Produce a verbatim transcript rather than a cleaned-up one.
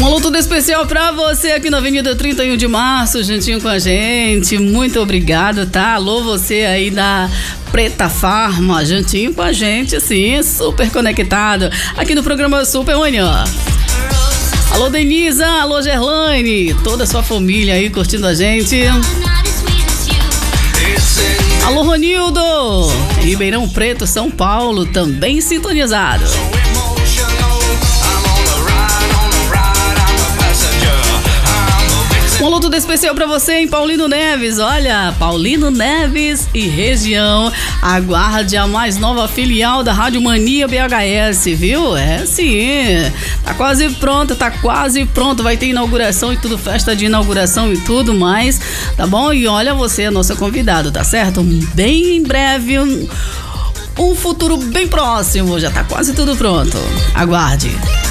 Um alô tudo especial pra você aqui na Avenida trinta e um de março, juntinho com a gente. Muito obrigado, tá? Alô, você aí da Preta Farma, juntinho com a gente, assim, super conectado aqui no programa Super Manhã. Alô, Denisa, alô, Gerlaine, toda a sua família aí curtindo a gente. Alô, Ronildo, Ribeirão Preto, São Paulo, também sintonizado. Um alô tudo especial pra você em Paulino Neves. Olha, Paulino Neves e região, aguarde a mais nova filial da Rádio Mania B H S, viu? É sim, tá quase pronta, tá quase pronto, vai ter inauguração e tudo, festa de inauguração e tudo mais, tá bom? E olha, você é nosso convidado, tá certo? Bem em breve, um, um futuro bem próximo, já tá quase tudo pronto, aguarde.